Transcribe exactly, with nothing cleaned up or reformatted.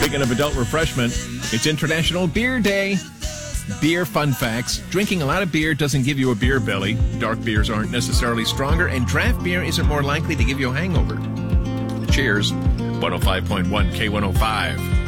Speaking of adult refreshment, it's International Beer Day. Beer fun facts. Drinking a lot of beer doesn't give you a beer belly. Dark beers aren't necessarily stronger, and draft beer isn't more likely to give you a hangover. Cheers. one oh five point one K one oh five.